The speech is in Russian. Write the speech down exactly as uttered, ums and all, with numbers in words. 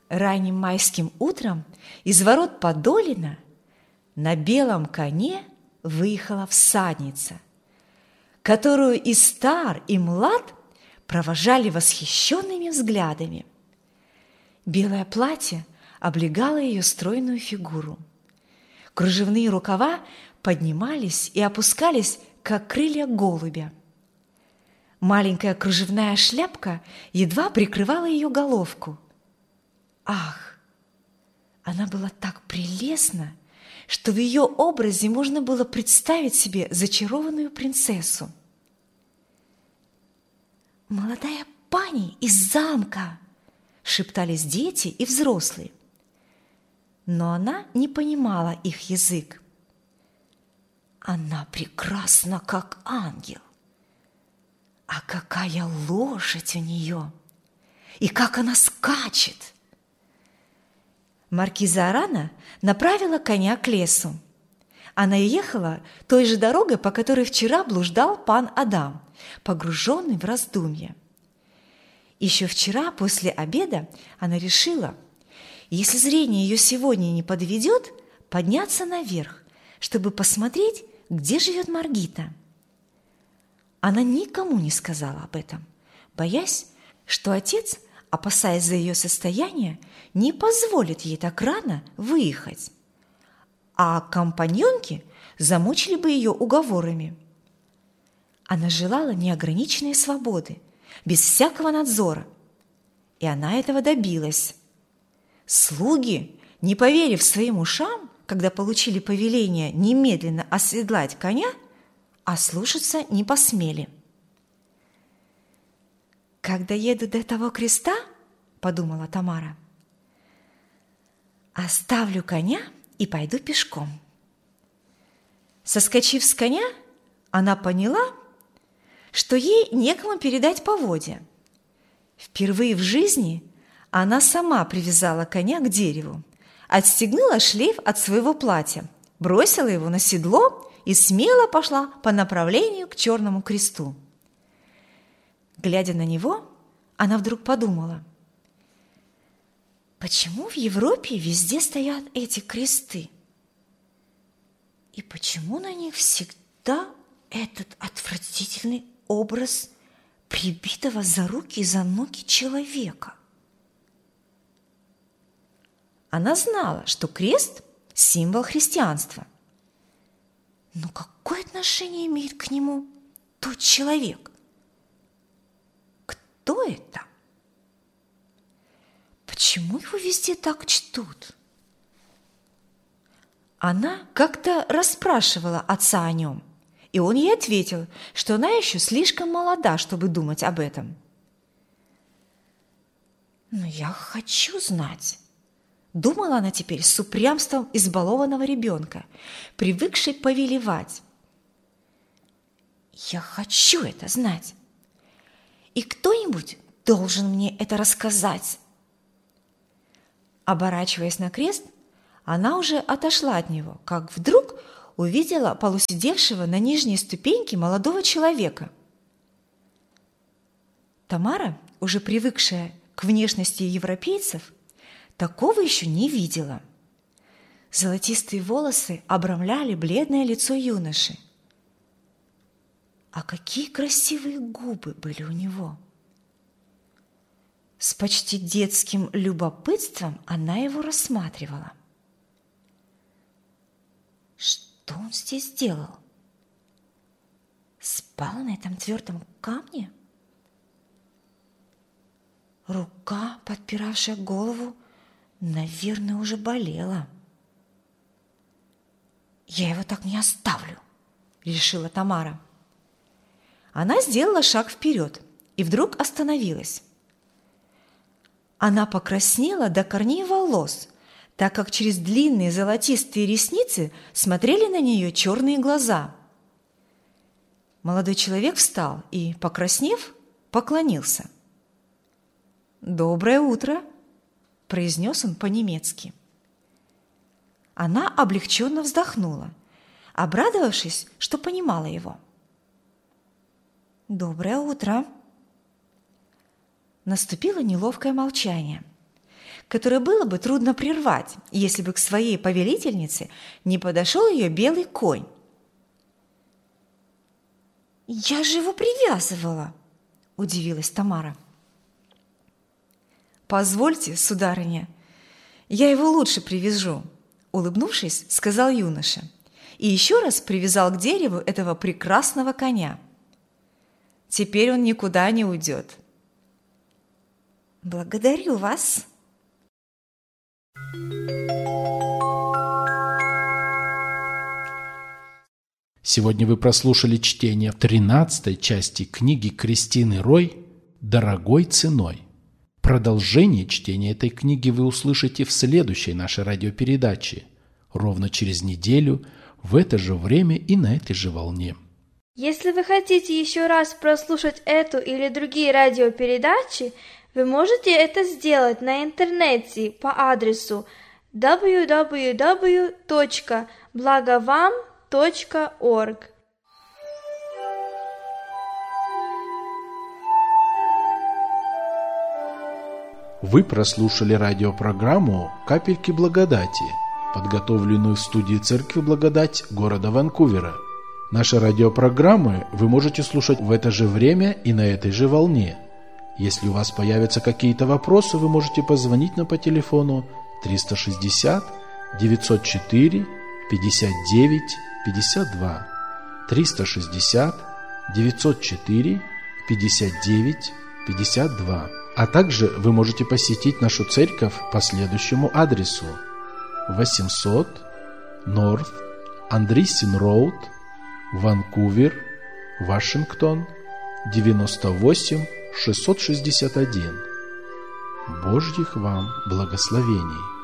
Ранним майским утром из ворот Подолина на белом коне выехала всадница, которую и стар, и млад провожали восхищенными взглядами. Белое платье облегало ее стройную фигуру. Кружевные рукава поднимались и опускались, как крылья голубя. Маленькая кружевная шляпка едва прикрывала ее головку. Ах! Она была так прелестна, что в ее образе можно было представить себе зачарованную принцессу. «Молодая пани из замка!» – шептались дети и взрослые. Но она не понимала их язык. «Она прекрасна, как ангел! А какая лошадь у нее! И как она скачет!» Маркиза Арана направила коня к лесу. Она ехала той же дорогой, по которой вчера блуждал пан Адам, погруженный в раздумья. Еще вчера после обеда она решила, если зрение ее сегодня не подведет, подняться наверх, чтобы посмотреть, где живет Маргита. Она никому не сказала об этом, боясь, что отец, опасаясь за ее состояние, не позволит ей так рано выехать, а компаньонки замучили бы ее уговорами. Она желала неограниченной свободы, без всякого надзора, и она этого добилась. Слуги, не поверив своим ушам, когда получили повеление немедленно оседлать коня, ослушаться не посмели. «Когда еду до того креста, — подумала Тамара, — оставлю коня и пойду пешком». Соскочив с коня, она поняла, что ей некому передать поводья. Впервые в жизни она сама привязала коня к дереву, отстегнула шлейф от своего платья, бросила его на седло и смело пошла по направлению к Черному кресту. Глядя на него, она вдруг подумала: почему в Европе везде стоят эти кресты? И почему на них всегда этот отвратительный образ прибитого за руки и за ноги человека? Она знала, что крест – символ христианства. Но какое отношение имеет к нему тот человек? Кто это? Почему его везде так чтут? Она как-то расспрашивала отца о нем, и он ей ответил, что она еще слишком молода, чтобы думать об этом. «Но я хочу знать», – думала она теперь с упрямством избалованного ребенка, привыкшей повелевать. «Я хочу это знать, и кто-нибудь должен мне это рассказать». Оборачиваясь на крест, она уже отошла от него, как вдруг увидела полусидевшего на нижней ступеньке молодого человека. Тамара, уже привыкшая к внешности европейцев, такого еще не видела. Золотистые волосы обрамляли бледное лицо юноши. А какие красивые губы были у него! С почти детским любопытством она его рассматривала. Что он здесь делал? Спал на этом твердом камне? Рука, подпиравшая голову, наверное, уже болела. «Я его так не оставлю», — решила Тамара. Она сделала шаг вперед и вдруг остановилась. Она покраснела до корней волос, так как через длинные золотистые ресницы смотрели на нее черные глаза. Молодой человек встал и, покраснев, поклонился. «Доброе утро», – произнес он по-немецки. Она облегченно вздохнула, обрадовавшись, что понимала его. «Доброе утро». Наступило неловкое молчание. которое было бы трудно прервать, если бы к своей повелительнице не подошел ее белый конь. «Я же его привязывала!» – удивилась Тамара. «Позвольте, сударыня, я его лучше привяжу», – улыбнувшись, сказал юноша, и еще раз привязал к дереву этого прекрасного коня. «Теперь он никуда не уйдет». «Благодарю вас». Сегодня вы прослушали чтение тринадцатой части книги Кристины Рой «Дорогой ценой». Продолжение чтения этой книги вы услышите в следующей нашей радиопередаче, ровно через неделю, в это же время и на этой же волне. Если вы хотите еще раз прослушать эту или другие радиопередачи, вы можете это сделать на интернете по адресу дабл ю дабл ю дабл ю точка благовам точка орг. Вы прослушали радиопрограмму «Капельки благодати», подготовленную в студии Церкви Благодать города Ванкувера. Наши радиопрограммы вы можете слушать в это же время и на этой же волне. Если у вас появятся какие-то вопросы, вы можете позвонить нам по телефону триста шестьдесят девятьсот четыре пятьдесят девять пятьдесят два, триста шестьдесят девятьсот четыре пятьдесят девять пятьдесят два. А также вы можете посетить нашу церковь по следующему адресу: восемьсот North Andreessen Road, Ванкувер, Вашингтон, девяносто восемь шестьсот шестьдесят один. Божьих вам благословений!